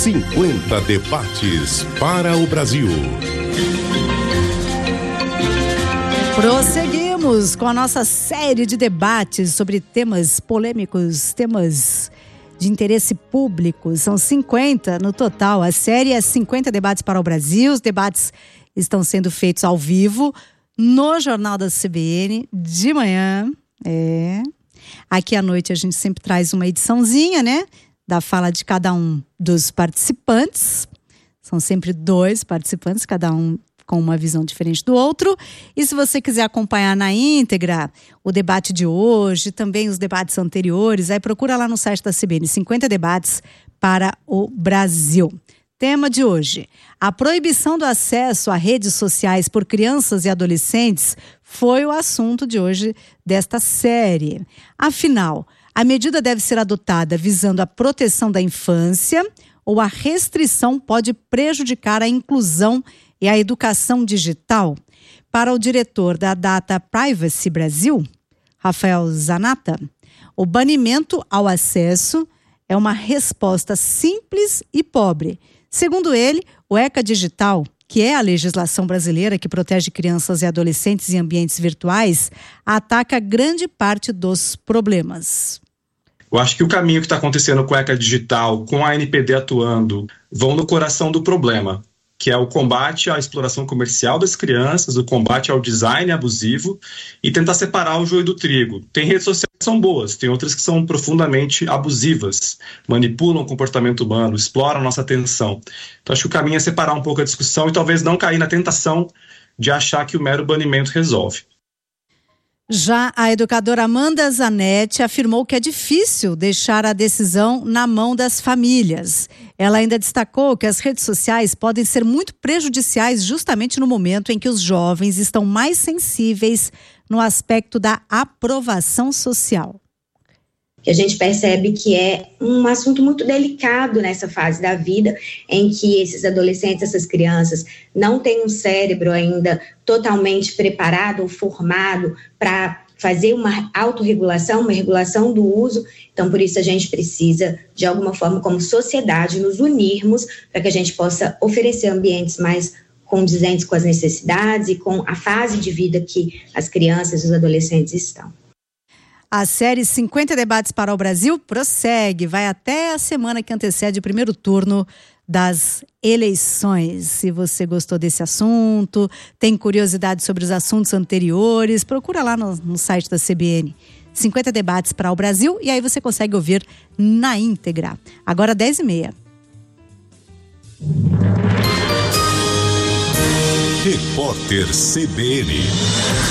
50 debates para o Brasil. Prosseguimos com a nossa série de debates sobre temas polêmicos, temas de interesse público. São 50 no total. A série é 50 debates para o Brasil. Os debates estão sendo feitos ao vivo no Jornal da CBN de manhã. Aqui à noite a gente sempre traz uma ediçãozinha, né? Da fala de cada um dos participantes. São sempre 2 participantes, cada um com uma visão diferente do outro. E se você quiser acompanhar na íntegra o debate de hoje, também os debates anteriores, aí procura lá no site da CBN, 50 debates para o Brasil. Tema de hoje: a proibição do acesso a redes sociais por crianças e adolescentes foi o assunto de hoje desta série. Afinal, a medida deve ser adotada visando a proteção da infância ou a restrição pode prejudicar a inclusão e a educação digital? Para o diretor da Data Privacy Brasil, Rafael Zanata, o banimento ao acesso é uma resposta simples e pobre. Segundo ele, o ECA Digital, que é a legislação brasileira que protege crianças e adolescentes em ambientes virtuais, ataca grande parte dos problemas. Eu acho que o caminho que está acontecendo com o ECA Digital, com a ANPD atuando, vão no coração do problema, que é o combate à exploração comercial das crianças, o combate ao design abusivo e tentar separar o joio do trigo. Tem redes sociais que são boas, tem outras que são profundamente abusivas, manipulam o comportamento humano, exploram a nossa atenção. Então acho que o caminho é separar um pouco a discussão e talvez não cair na tentação de achar que o mero banimento resolve. Já a educadora Amanda Zanetti afirmou que é difícil deixar a decisão na mão das famílias. Ela ainda destacou que as redes sociais podem ser muito prejudiciais justamente no momento em que os jovens estão mais sensíveis no aspecto da aprovação social. Que a gente percebe que é um assunto muito delicado nessa fase da vida, em que esses adolescentes, essas crianças, não têm um cérebro ainda totalmente preparado ou formado para fazer uma autorregulação, uma regulação do uso. Então, por isso, a gente precisa, de alguma forma, como sociedade, nos unirmos para que a gente possa oferecer ambientes mais condizentes com as necessidades e com a fase de vida que as crianças e os adolescentes estão. A série 50 Debates para o Brasil prossegue, vai até a semana que antecede o primeiro turno das eleições. Se você gostou desse assunto, tem curiosidade sobre os assuntos anteriores, procura lá no site da CBN. 50 Debates para o Brasil e aí você consegue ouvir na íntegra. Agora 10h30. Repórter CBN.